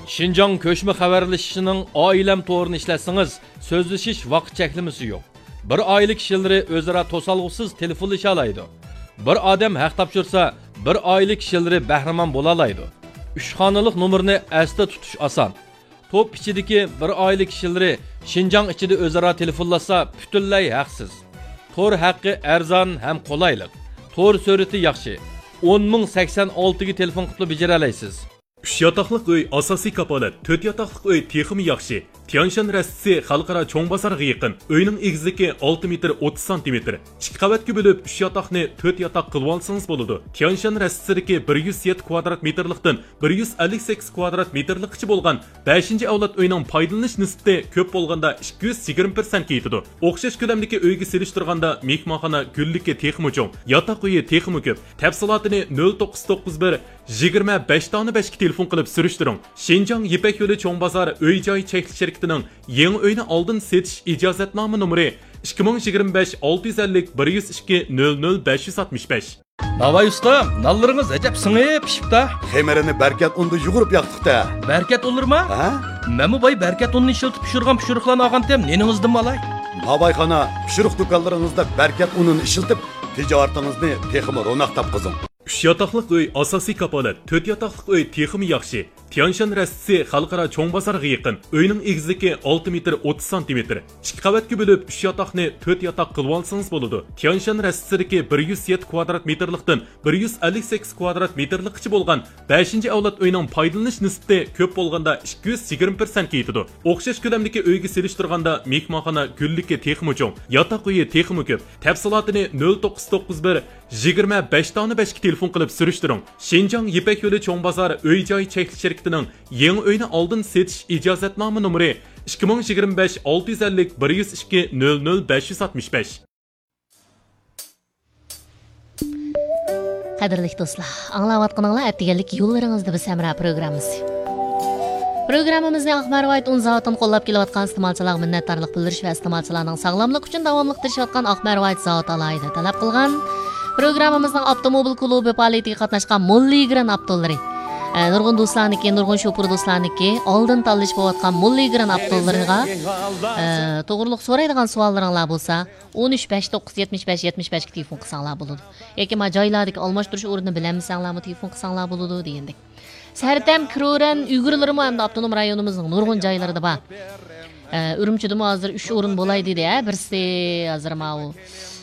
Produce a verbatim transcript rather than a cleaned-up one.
Şinjan köşme xabarlashishining oilam to'g'rini ishlasangiz, so'zlashish vaqt cheklamasi yo'q. Bir oila kishilari o'zaro to'salg'usiz telefonlasha oladi. Bir odam haq topshirsa, bir oila kishilari bahramon bo'la oladi. uch xonalik nomerni asda tutish oson. To'p ichidagi bir oila kishilari Şinjan ichida o'zaro telefonlasa, butunlay haqsiz. To'r haqqi arzon ham qulaylik. To'r surati yaxshi. o'n ming sakson olti ga telefon qilib bejara olasiz. uch yotoqliq uy asosiy kapolat, to'rt yotoqliq uy texmi yaxshi. Tianshan rastisi xalqaro cho'ng bozorga yaqin. Uyning egizligi olti metr o'ttiz santimetr. ikki qavatga bo'lib uch yotoqni to'rt yotoq qilib olsangiz bo'ladi. Tianshan rastisidagi bir yuz yetti kvadrat metrlikdan bir yuz ellik sakkiz kvadrat metrlikcha bo'lgan beshinchi avlod uyning foydalanish nisbati ko'p bo'lganda ikki yuz yigirma persent yetadi. O'xshash ko'lamdagi uyga selishtirganda mehmonxona gullikka texmi cho'ng, yotoq uyi texmi ko'p. Tafsilotini nol to'qqiz to'qqiz bir yigirma besh besh telefon qilib surishtiring. Şinjan Yipak yo'li cho'ng bozor uy joy chekli shirkatining yangi uyni oldin setish ijozatnoma nomeri ikki ming yigirma besh olti yuz ellik bir yuz ikki nol nol besh yuz oltmish besh. Davay usta, nallaringiz ajab singib pishibdi. Xemerini berkat unda yugurib yoqdiqda. Berkat olurma? Ha? Men bu boy berkat unni ishlatib pishirgan pishiriqlarni olganim neningizdan malay? Babayxona pishiriq do'konlaringizda berkat unini ishlatib tijoratingizni texmi ro'naq topqizing. uch yotoqliq uy asosiy kapolat, to'rt yotoqliq uy texmi yaxshi. Tianshan rastisi xalqaro cho'ng bozorga yaqin. Uyning egizligi olti metr o'ttiz santimetr. ikki qavatga bo'lib uch yotoqni to'rt yotoq qilib olsangiz bo'ladi. Tianshan rastisidagi bir yuz yetti kvadrat metrlikdan bir yuz ellik sakkiz kvadrat metrlikcha bo'lgan beshinchi avlod uyning foydalanish nisbati ko'p bo'lganda ikki yuz yigirma persent yetadi. O'xshash ko'lamdagi uyga selishtirganda mehmonxona gullikka texmi cho'ng, yotoq uyi texmi ko'p. Tafsilotini nol to'qqiz to'qqiz bir yigirma besh besh telefon qilib surishtiring. Şinjan Yipak yo'li cho'ng bozor uy joy chekli shirkatining yangi uyni oldin setish ijozatnoma nomeri ikki ming yigirma besh olti yuz ellik bir yuz ikki nol nol besh yuz oltmish besh. Qadrli do'stlar, anglayotganinglar atdiganlik yo'llaringizda biz Samra programmasi. Programmamizni Aqmarvoyt un zavodini qo'llab kelayotgan iste'molchilarga minnatdorlik bildirish va iste'molchilarning sog'lomligi uchun davomli tirishayotgan Aqmarvoyt zavod alayida talab qilgan programmamizning avtomobil klubi faoliyatiga qatnashgan milliy gran avtolari, nurg'un do'stlarniki, nurg'un shopur do'stlarniki oldin tanlash bo'layotgan milliy gran avtolariga to'g'riliq so'raydigan savollaringlar bo'lsa o'n uch besh to'qqiz yetmish besh yetmish besh ga telefon qilsanglar bo'ladi. yoki ma joylardagi almashtirish o'rnini bilamizsanglarmi telefon qilsanglar bo'ladi degandek. Sartam, Kroran, Uyg'urlarmi hamda avtonom rayonimizning nurg'un joylarida bor. Urumchida hozir uch o'rin bo'lay dedi, birsi hozir ma u